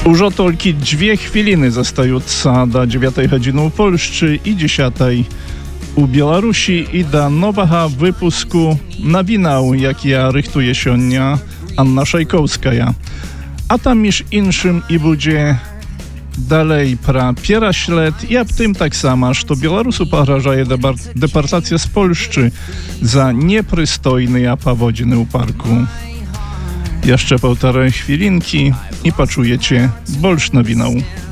Уже тільки 2 хвилины застаюцца до 9 гадзіны ў Польшчы і 10 у Беларусі і да новага выпуску навінаў, якія рыхтуе сёння Анна Шайкоўская. А там між іншым і будзе dalej pra Pieraśled i ab tym tak samo, że Białorusu pograżaje deportacja z Polszczy za nieprystojne powodziny u parku. Jeszcze 1,5 chwilinki i poczujecie больше nowinał.